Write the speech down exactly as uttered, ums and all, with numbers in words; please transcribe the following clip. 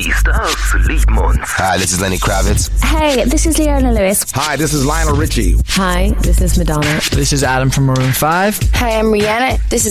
Artistas Lead Month. Hi, this is Lenny Kravitz. Hey, this is Leona Lewis. Hi, this is Lionel Richie. Hi, this is Madonna. This is Adam from Maroon five. Hi, I'm Rihanna. This is